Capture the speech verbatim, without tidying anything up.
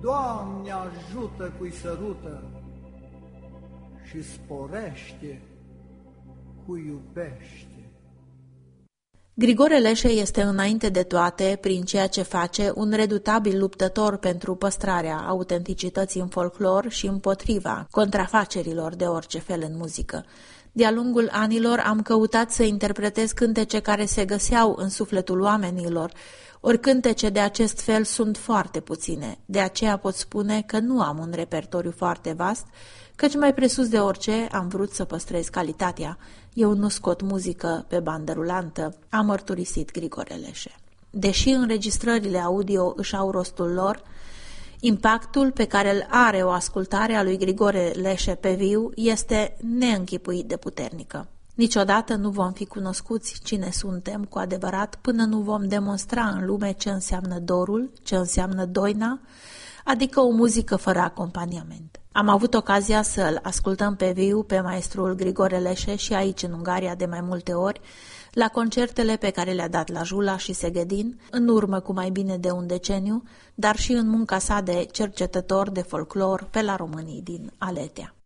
Doamne, ajută cui sărută și sporește cui iubește. Grigore Leșe este înainte de toate, prin ceea ce face, un redutabil luptător pentru păstrarea autenticității în folclor și împotriva contrafacerilor de orice fel în muzică. De-a lungul anilor am căutat să interpretez cântece care se găseau în sufletul oamenilor, ori cântece de acest fel sunt foarte puține, de aceea pot spune că nu am un repertoriu foarte vast, căci mai presus de orice am vrut să păstrez calitatea. Eu nu scot muzică pe bandă rulantă, a mărturisit Grigore Leșe. Deși înregistrările audio își au rostul lor, impactul pe care îl are o ascultare a lui Grigore Leșe pe viu este neînchipuit de puternică. Niciodată nu vom fi cunoscuți cine suntem cu adevărat până nu vom demonstra în lume ce înseamnă dorul, ce înseamnă doina, adică o muzică fără acompaniament. Am avut ocazia să-l ascultăm pe viu pe maestrul Grigore Leșe și aici în Ungaria de mai multe ori, la concertele pe care le-a dat la Jula și Segedin, în urmă cu mai bine de un deceniu, dar și în munca sa de cercetător de folclor pe la românii din Aletea.